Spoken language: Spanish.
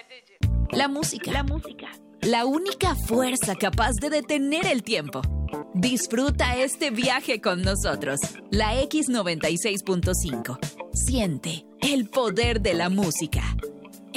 La música. La única fuerza capaz de detener el tiempo. Disfruta este viaje con nosotros. La X96.5. Siente el poder de la música.